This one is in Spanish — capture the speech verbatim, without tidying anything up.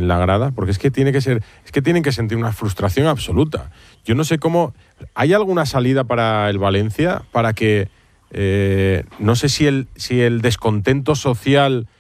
en la grada, porque es que tiene que ser, es que tienen que sentir una frustración absoluta. Yo no sé cómo. ¿Hay alguna salida para el Valencia para que eh, no sé si el si el descontento social